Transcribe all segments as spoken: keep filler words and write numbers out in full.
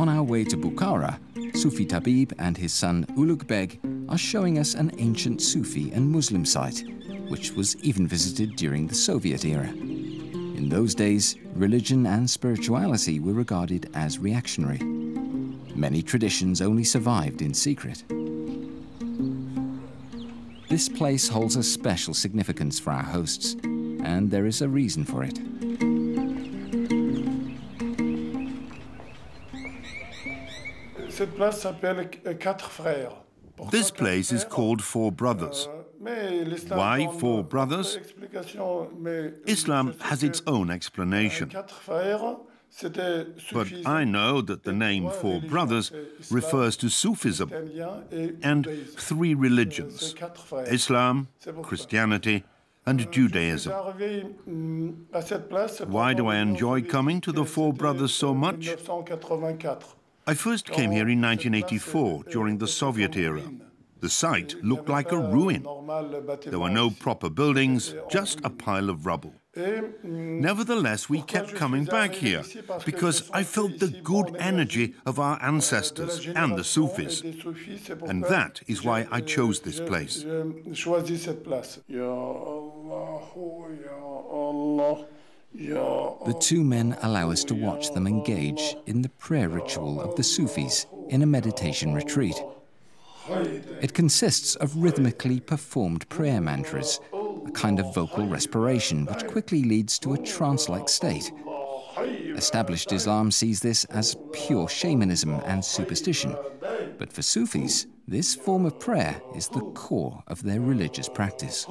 On our way to Bukhara, Sufi Tabib and his son Ulugh Beg are showing us an ancient Sufi and Muslim site, which was even visited during the Soviet era. In those days, religion and spirituality were regarded as reactionary. Many traditions only survived in secret. This place holds a special significance for our hosts, and there is a reason for it. This place is called Four Brothers. Why Four Brothers? Islam has its own explanation. But I know that the name Four Brothers refers to Sufism and three religions: Islam, Christianity, and Judaism. Why do I enjoy coming to the Four Brothers so much? I first came here in nineteen eighty-four, during the Soviet era. The site looked like a ruin. There were no proper buildings, just a pile of rubble. Nevertheless, we kept coming back here because I felt the good energy of our ancestors and the Sufis. And that is why I chose this place. The two men allow us to watch them engage in the prayer ritual of the Sufis in a meditation retreat. It consists of rhythmically performed prayer mantras, a kind of vocal respiration which quickly leads to a trance-like state. Established Islam sees this as pure shamanism and superstition, but for Sufis, this form of prayer is the core of their religious practice.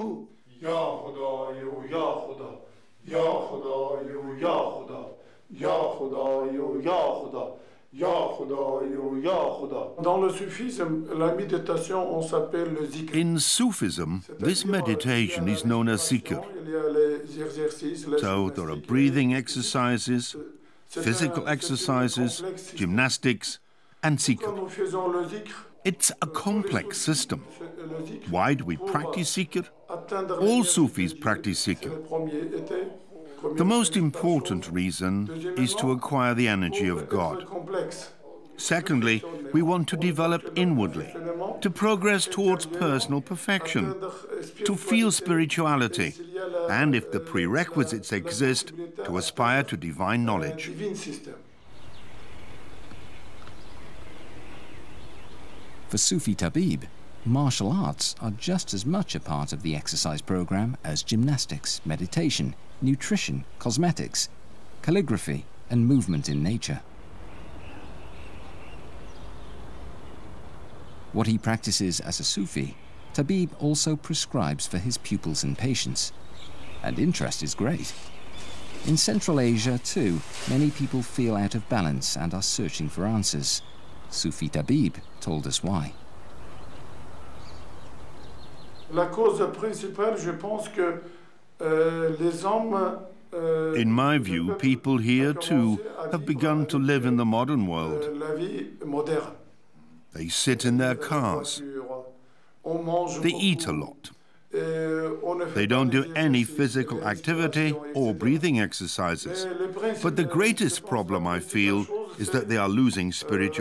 In Sufism, this meditation is known as zikr. So there are breathing exercises, physical exercises, gymnastics, and zikr. It's a complex system. Why do we practice zikr? All Sufis practice zikr. The most important reason is to acquire the energy of God. Secondly, we want to develop inwardly, to progress towards personal perfection, to feel spirituality, and if the prerequisites exist, to aspire to divine knowledge. For Sufi Tabib, martial arts are just as much a part of the exercise program as gymnastics, meditation, nutrition, cosmetics, calligraphy, and movement in nature. What he practices as a Sufi, Tabib also prescribes for his pupils and patients. And interest is great. In Central Asia, too, many people feel out of balance and are searching for answers. Sufi Tabib told us why. La cause principale, je pense que euh, les hommes euh, In my view, people here too have begun to live in the modern world. la vie moderne. They sit in their cars. They eat a lot. They don't do any physical activity or breathing exercises. But the greatest problem, I feel, is that they are losing spirituality.